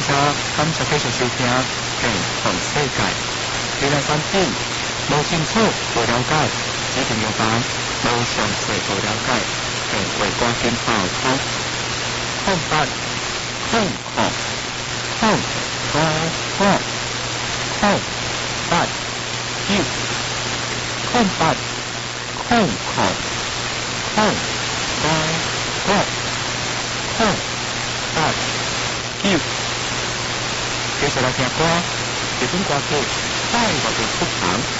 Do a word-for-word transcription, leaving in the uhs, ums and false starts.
谢感谢继续收听《健康世界》。未来产品无清楚、无了解，一定要办无详细、无了解，便会赶紧报通。空八空空空五五空八九空八空空空五五空八九。接下来听歌，这首歌曲《爱我的出场》。